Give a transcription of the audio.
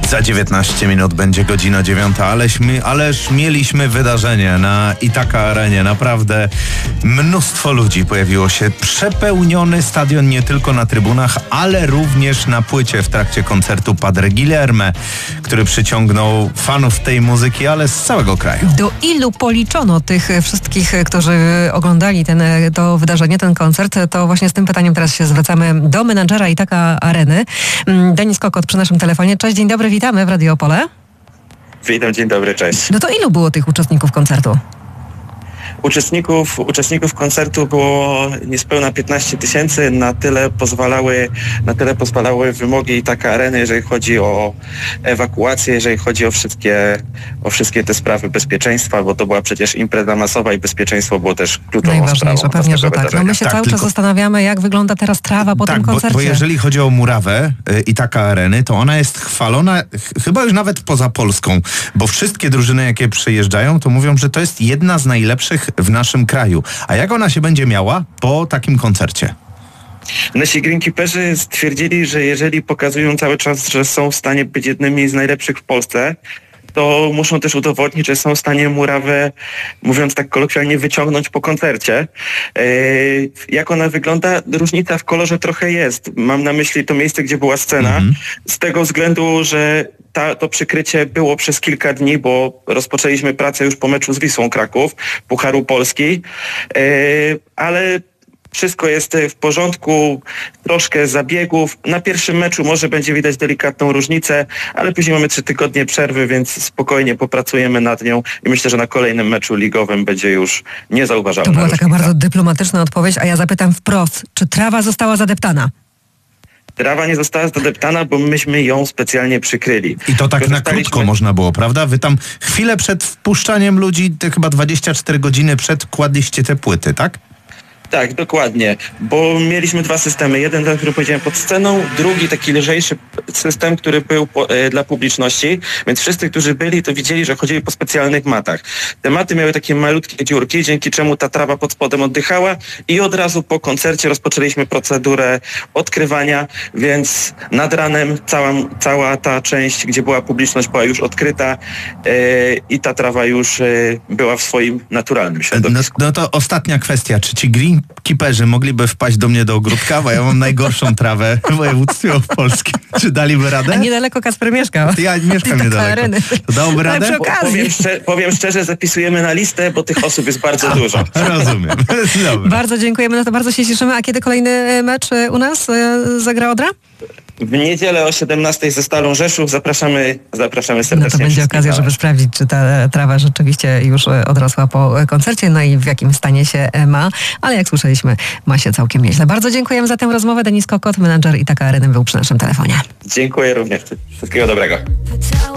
Za 19 minut będzie godzina 9, ależ mieliśmy wydarzenie na Ithaca Arenie. Naprawdę mnóstwo ludzi pojawiło się. Przepełniony stadion nie tylko na trybunach, ale również na płycie w trakcie koncertu Padre Guilherme, który przyciągnął fanów tej muzyki, ale z całego kraju. Do ilu policzono tych wszystkich, którzy oglądali to wydarzenie, ten koncert? To właśnie z tym pytaniem teraz się zwracamy do menadżera Ithaca Areny. Denis Kokot przy naszym telefonie. Cześć, dzień dobry, witamy w Radio Opole. Witam, dzień dobry, cześć. No to ilu było tych uczestników koncertu? Uczestników koncertu było niespełna 15 000. Na tyle pozwalały wymogi Ithaca Areny, jeżeli chodzi o ewakuację, jeżeli chodzi o wszystkie te sprawy bezpieczeństwa, bo to była przecież impreza masowa i bezpieczeństwo było też kluczową najważniejsze, sprawą. Pewnie, że tak. No my się cały czas zastanawiamy, jak wygląda teraz trawa po tym koncercie. Bo jeżeli chodzi o murawę Ithaca Areny, to ona jest chwalona chyba już nawet poza Polską, bo wszystkie drużyny, jakie przyjeżdżają, to mówią, że to jest jedna z najlepszych w naszym kraju. A jak ona się będzie miała po takim koncercie? Nasi greenkeeperzy stwierdzili, że jeżeli pokazują cały czas, że są w stanie być jednymi z najlepszych w Polsce, to muszą też udowodnić, że są w stanie murawę, mówiąc tak kolokwialnie, wyciągnąć po koncercie. Jak ona wygląda? Różnica w kolorze trochę jest. Mam na myśli to miejsce, gdzie była scena. Z tego względu, że to przykrycie było przez kilka dni, bo rozpoczęliśmy pracę już po meczu z Wisłą Kraków, Pucharu Polski, ale wszystko jest w porządku, troszkę zabiegów. Na pierwszym meczu może będzie widać delikatną różnicę, ale później mamy 3 tygodnie przerwy, więc spokojnie popracujemy nad nią i myślę, że na kolejnym meczu ligowym będzie już niezauważalna. To była różnica. taka bardzo dyplomatyczna odpowiedź, a ja zapytam wprost, czy trawa została zadeptana? Trawa nie została zadeptana, bo myśmy ją specjalnie przykryli. I to tak na krótko można było, prawda? Wy tam chwilę przed wpuszczaniem ludzi, chyba 24 godziny przed kładliście te płyty, tak? Tak, dokładnie, bo mieliśmy 2 systemy. Jeden, ten, który powiedziałem, pod sceną, drugi taki lżejszy system, który był dla publiczności, więc wszyscy, którzy byli, to widzieli, że chodzili po specjalnych matach. Te maty miały takie malutkie dziurki, dzięki czemu ta trawa pod spodem oddychała i od razu po koncercie rozpoczęliśmy procedurę odkrywania, więc nad ranem cała ta część, gdzie była publiczność, była już odkryta i ta trawa już była w swoim naturalnym środowisku. No to ostatnia kwestia, czy ci greenkeeperzy mogliby wpaść do mnie do ogródka, bo ja mam najgorszą trawę w województwie opolskim. Czy daliby radę? A niedaleko Kacper mieszka. Ja mieszkam niedaleko. To dałoby radę? Powiem szczerze, zapisujemy na listę, bo tych osób jest bardzo dużo. Rozumiem. Dobra. Bardzo dziękujemy, no to bardzo się cieszymy. A kiedy kolejny mecz u nas zagra Odra? W niedzielę o 17:00 ze Stalą Rzeszów. Zapraszamy serdecznie. No to będzie okazja, żeby sprawdzić, czy ta trawa rzeczywiście już odrosła po koncercie, no i w jakim stanie się ma. Ale jak słyszeliśmy, ma się całkiem nieźle. Bardzo dziękujemy za tę rozmowę. Denis Kokot, menadżer Ithaca Areny, był przy naszym telefonie. Dziękuję również. Wszystkiego dobrego.